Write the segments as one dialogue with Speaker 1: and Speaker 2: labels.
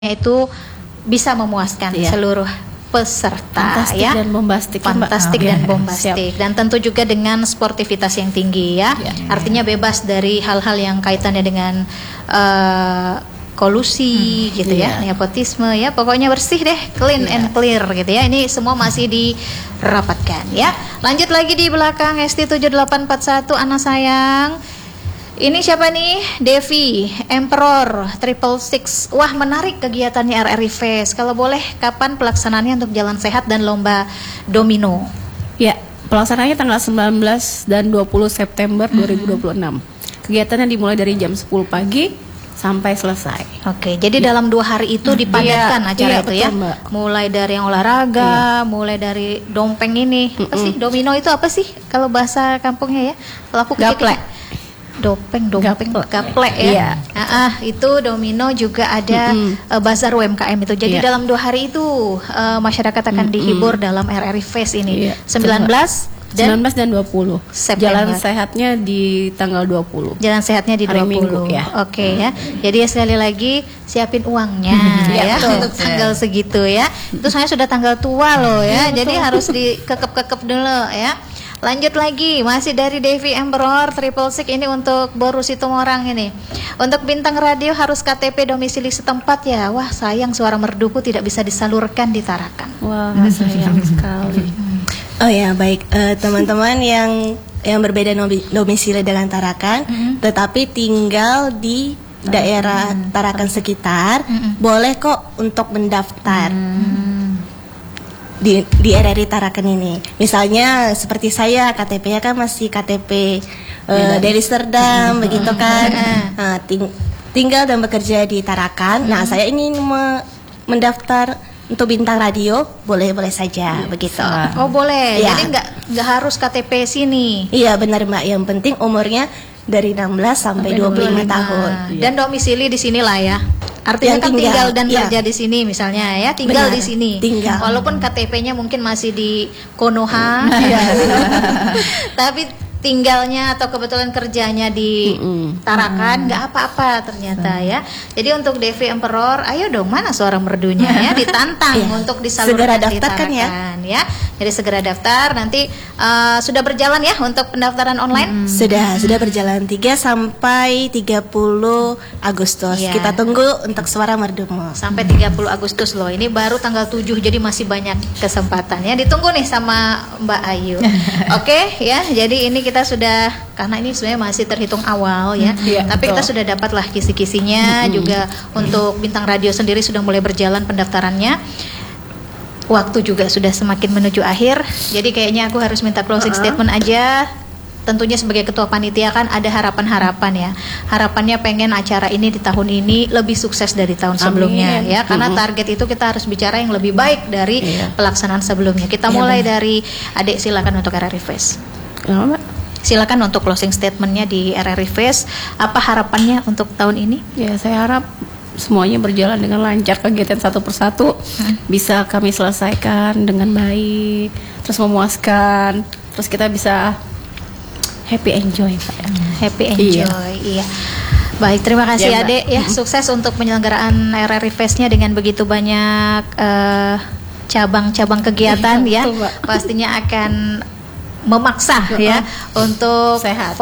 Speaker 1: itu bisa memuaskan seluruh peserta.
Speaker 2: Fantastik dan bombastik.
Speaker 1: Fantastik dan bombastik. Dan tentu juga dengan sportivitas yang tinggi ya. Artinya bebas dari hal-hal yang kaitannya dengan kolusi gitu ya, nepotisme ya. Pokoknya bersih deh, clean and clear gitu ya. Ini semua masih dirapatkan ya. Lanjut lagi di belakang ST7841 anak sayang. Ini siapa nih? Devi, Emperor, 666. Wah, menarik kegiatannya RRI Fest. Kalau boleh, kapan pelaksanaannya untuk jalan sehat dan lomba domino?
Speaker 2: Ya, pelaksanaannya tanggal 19 dan 20 September 2026. Kegiatannya dimulai dari jam 10 pagi sampai selesai.
Speaker 1: Oke, jadi dalam 2 hari itu dipadatkan acara itu ya.
Speaker 2: Mbak.
Speaker 1: Mulai dari yang olahraga, mulai dari dompeng ini. Apa sih? Domino itu apa sih? Kalau bahasa kampungnya ya. Kalau aku
Speaker 2: gaplek.
Speaker 1: Gaplek ya. Itu domino juga ada bazar UMKM itu. Jadi dalam 2 hari itu masyarakat akan dihibur dalam RRI Fest ini. 19 dan
Speaker 2: 20 September. Jalan sehatnya di tanggal 20.
Speaker 1: Jalan sehatnya di
Speaker 2: hari
Speaker 1: 20
Speaker 2: Minggu, ya.
Speaker 1: Oke ya. Jadi sekali lagi siapin uangnya ya untuk tanggal segitu ya. Itu saya sudah tanggal tua loh ya. Jadi harus dikekep-kekep dulu ya. Lanjut lagi, masih dari Devi Emperor 666 ini untuk Boru Situmorang ini. Untuk bintang radio harus KTP domisili setempat ya. Wah, sayang suara merduku tidak bisa disalurkan di Tarakan.
Speaker 2: Wah, sayang sekali.
Speaker 3: Oh ya, baik. Teman-teman yang berbeda domisili dengan Tarakan, tetapi tinggal di daerah Tarakan sekitar, boleh kok untuk mendaftar. Di RRI Tarakan ini, misalnya seperti saya, KTP-nya kan masih KTP Deli Serdam, begitu kan. Tinggal dan bekerja di Tarakan. Nah, saya ingin mendaftar untuk bintang radio, boleh saja, begitu.
Speaker 1: Oh, boleh.
Speaker 3: Ya.
Speaker 1: Jadi nggak harus KTP sini.
Speaker 3: Iya, benar Mbak. Yang penting umurnya dari 16 sampai 25 tahun.
Speaker 1: Dan domisili di sinilah ya. Artinya kan tinggal dan kerja di sini misalnya ya, tinggal di sini. Walaupun KTP-nya mungkin masih di Konoha, tapi tinggalnya atau kebetulan kerjanya di Tarakan nggak apa-apa ternyata ya. Jadi untuk Devi Emperor, ayo dong, mana suara merdunya ya, ditantang untuk disalurkan di Tarakan ya. Jadi segera daftar. Nanti sudah berjalan ya untuk pendaftaran online?
Speaker 3: Sudah berjalan 3 sampai 30 Agustus. Kita tunggu untuk suara merdumu.
Speaker 1: Sampai 30 Agustus loh. Ini baru tanggal 7, jadi masih banyak kesempatan ya. Ditunggu nih sama Mbak Ayu. Oke ya. Jadi ini kita sudah, karena ini sebenarnya masih terhitung awal ya. Tapi kita sudah dapatlah kisi-kisinya juga. Untuk bintang radio sendiri sudah mulai berjalan pendaftarannya. Waktu juga sudah semakin menuju akhir. Jadi kayaknya aku harus minta closing statement aja. Tentunya sebagai ketua panitia kan ada harapan-harapan ya. Harapannya pengen acara ini di tahun ini lebih sukses dari tahun sebelumnya ya. Karena target itu kita harus bicara yang lebih baik dari pelaksanaan sebelumnya. Kita mulai dari Adek, silakan untuk RRI Fest. Silakan untuk closing statementnya di RRI Fest. Apa harapannya untuk tahun ini?
Speaker 2: Ya, saya harap semuanya berjalan dengan lancar, kegiatan satu persatu bisa kami selesaikan dengan baik, terus memuaskan, terus kita bisa happy enjoy, Pak.
Speaker 1: Happy enjoy, iya. Baik, terima kasih Adek ya. Sukses untuk penyelenggaraan RRI Fest-nya dengan begitu banyak cabang-cabang kegiatan ya. Pastinya akan memaksa ya untuk
Speaker 2: sehat,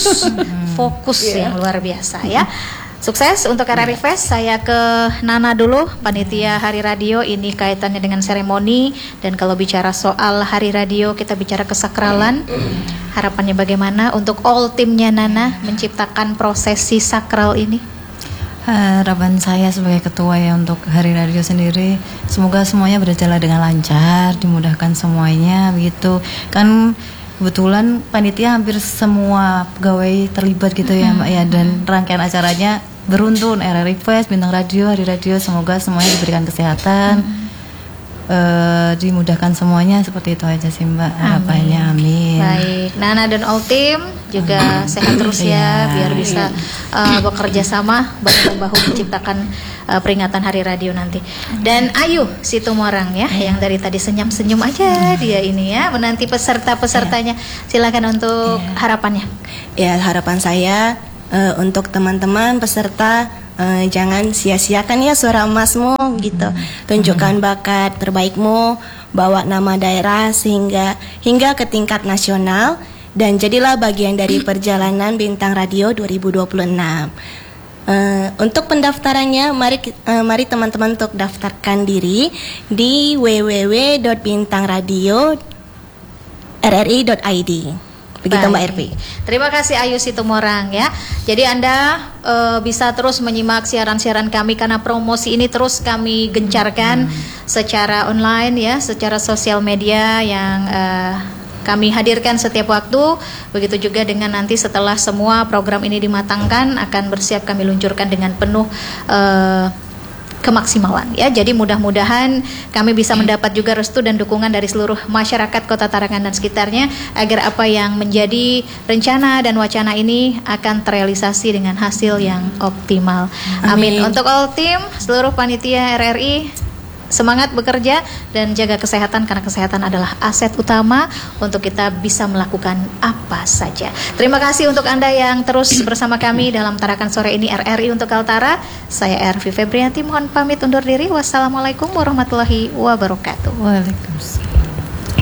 Speaker 1: fokus yang luar biasa ya. Sukses untuk RRI Fest. Saya ke Nana dulu, panitia Hari Radio. Ini kaitannya dengan seremoni. Dan kalau bicara soal Hari Radio, kita bicara kesakralan. Harapannya bagaimana untuk all timnya Nana menciptakan prosesi sakral ini?
Speaker 4: Harapan saya sebagai ketua ya untuk Hari Radio sendiri, semoga semuanya berjalan dengan lancar, dimudahkan semuanya begitu. Kan kebetulan panitia hampir semua pegawai terlibat gitu ya Mbak ya, dan rangkaian acaranya beruntun, RRI Fest, bintang radio, Hari Radio, semoga semuanya diberikan kesehatan, dimudahkan semuanya, seperti itu aja sih Mbak harapannya. Amin.
Speaker 1: Baik, Nana dan all team juga sehat terus ya, biar bisa bekerja sama bahu-membahu menciptakan peringatan Hari Radio nanti. Dan Ayu Situmorang ya, yang dari tadi senyum-senyum aja dia ini ya, menanti peserta-pesertanya. Silakan untuk harapannya.
Speaker 3: Ya, harapan saya untuk teman-teman peserta jangan sia-siakan ya suara emasmu gitu. Tunjukkan bakat terbaikmu, bawa nama daerah hingga ke tingkat nasional, dan jadilah bagian dari perjalanan Bintang Radio 2026. Untuk pendaftarannya, mari teman-teman untuk daftarkan diri di www.bintangradio.rri.id. Begitu Mbak Ervi.
Speaker 1: Terima kasih Ayu Situmorang ya. Jadi Anda bisa terus menyimak siaran-siaran kami karena promosi ini terus kami gencarkan secara online ya, secara sosial media yang kami hadirkan setiap waktu. Begitu juga dengan nanti setelah semua program ini dimatangkan akan bersiap kami luncurkan dengan penuh kemaksimalan ya. Jadi mudah-mudahan kami bisa mendapat juga restu dan dukungan dari seluruh masyarakat Kota Tarakan dan sekitarnya agar apa yang menjadi rencana dan wacana ini akan terrealisasi dengan hasil yang optimal. Amin. Untuk all team, seluruh panitia RRI, semangat bekerja dan jaga kesehatan karena kesehatan adalah aset utama untuk kita bisa melakukan apa saja. Terima kasih untuk Anda yang terus bersama kami dalam Tarakan sore ini RRI untuk Kaltara. Saya Ervi Febrianti mohon pamit undur diri. Wassalamualaikum warahmatullahi wabarakatuh.
Speaker 4: Waalaikumsalam.